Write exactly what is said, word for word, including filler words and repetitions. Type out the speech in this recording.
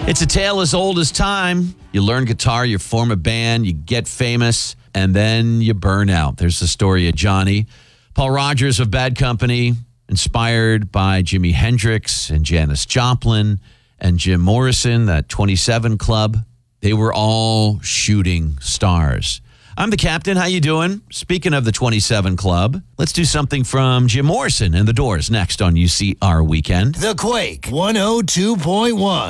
It's a tale as old as time. You learn guitar, you form a band, you get famous, and then you burn out. There's the story of Johnny. Paul Rogers of Bad Company, inspired by Jimi Hendrix and Janis Joplin and Jim Morrison, that twenty-seven Club. They were all shooting stars. I'm the captain. How you doing? Speaking of the twenty-seven Club, let's do something from Jim Morrison and the Doors next on U C R Weekend. The Quake one oh two point one.